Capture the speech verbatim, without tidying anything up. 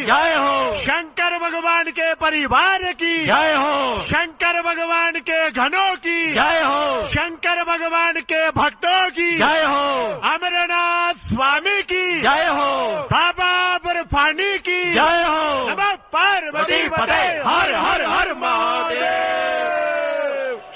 जय हो। शंकर भगवान के परिवार की जय हो। शंकर भगवान के घनों की जय हो। शंकर भगवान के भक्तों की जय हो। अमरनाथ स्वामी की जय हो। बाबा बर्फानी की जय हो। नमः पार्वती पते हर हर